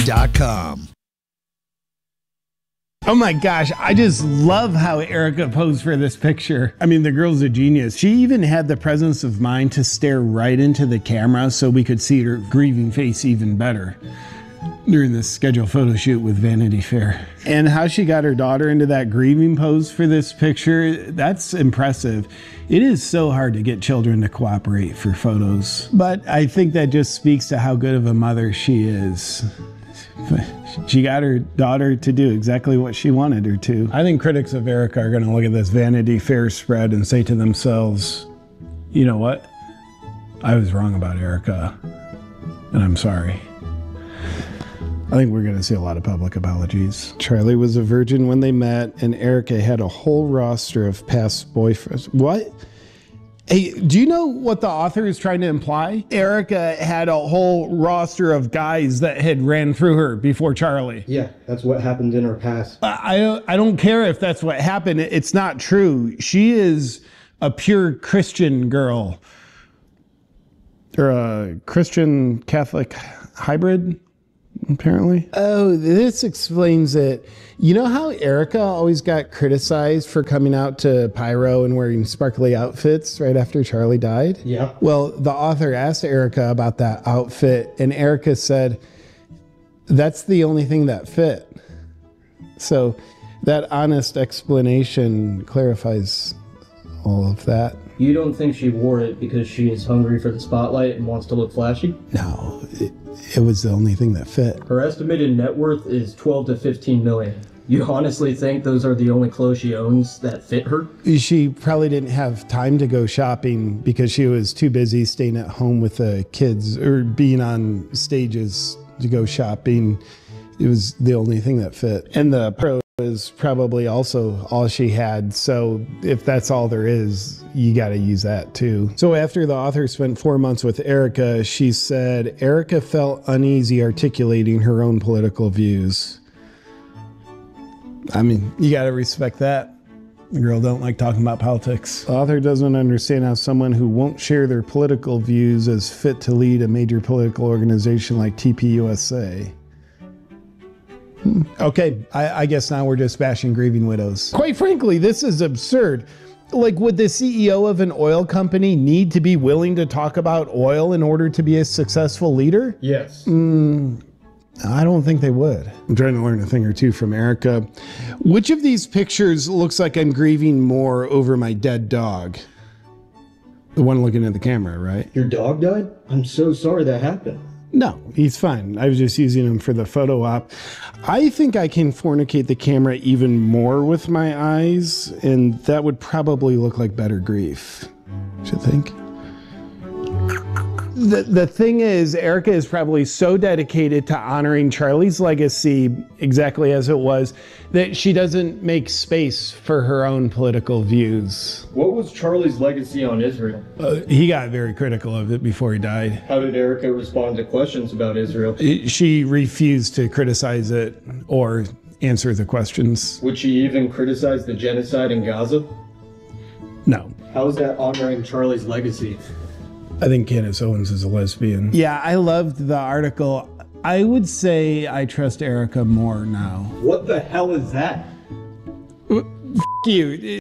Erica.com. Oh my gosh, I just love how Erica posed for this picture. I mean, the girl's a genius. She even had the presence of mind to stare right into the camera so we could see her grieving face even better during this scheduled photo shoot with Vanity Fair. And how she got her daughter into that grieving pose for this picture, that's impressive. It is so hard to get children to cooperate for photos, but I think that just speaks to how good of a mother she is. She got her daughter to do exactly what she wanted her to. I think critics of Erica are going to look at this Vanity Fair spread and say to themselves, you know what? I was wrong about Erica, and I'm sorry. I think we're going to see a lot of public apologies. Charlie was a virgin when they met, and Erica had a whole roster of past boyfriends. What? Hey, do you know what the author is trying to imply? Erica had a whole roster of guys that had ran through her before Charlie. Yeah, that's what happened in her past. I don't care if that's what happened. It's not true. She is a pure Christian girl. Or a Christian Catholic hybrid, apparently. Oh, this explains it. You know how Erica always got criticized for coming out to Pyro and wearing sparkly outfits right after Charlie died? Yeah. Well, the author asked Erica about that outfit, and Erica said, that's the only thing that fit. So that honest explanation clarifies all of that. You don't think she wore it because she is hungry for the spotlight and wants to look flashy? No, it was the only thing that fit. Her estimated net worth is 12 to 15 million. You honestly think those are the only clothes she owns that fit her? She probably didn't have time to go shopping because she was too busy staying at home with the kids or being on stages to go shopping. It was the only thing that fit. And the pro is probably also all she had. So if that's all there is, you got to use that too. So after the author spent 4 months with Erica, she said Erica felt uneasy articulating her own political views. I mean, you got to respect that. The girl don't like talking about politics. The author doesn't understand how someone who won't share their political views is fit to lead a major political organization like TPUSA. Okay, I guess now we're just bashing grieving widows. Quite frankly, this is absurd. Like, would the CEO of an oil company need to be willing to talk about oil in order to be a successful leader? Yes. I don't think they would. I'm trying to learn a thing or two from Erica. Which of these pictures looks like I'm grieving more over my dead dog? The one looking at the camera, right? Your dog died? I'm so sorry that happened. No, he's fine. I was just using him for the photo op. I think I can fornicate the camera even more with my eyes, and that would probably look like better grief. Should think. The thing is, Erica is probably so dedicated to honoring Charlie's legacy exactly as it was that she doesn't make space for her own political views. What was Charlie's legacy on Israel? He got very critical of it before he died. How did Erica respond to questions about Israel? She refused to criticize it or answer the questions. Would she even criticize the genocide in Gaza? No. How is that honoring Charlie's legacy? I think Candace Owens is a lesbian. Yeah, I loved the article. I would say I trust Erica more now. What the hell is that? F you.